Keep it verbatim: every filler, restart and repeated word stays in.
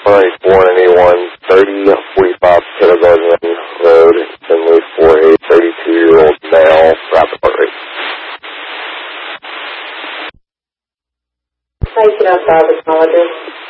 he's born in A one, thirty forty-five Kindergarten Road, in Louis for a thirty-two-year-old male, rapid heart rate. nineteen oh five, acknowledges.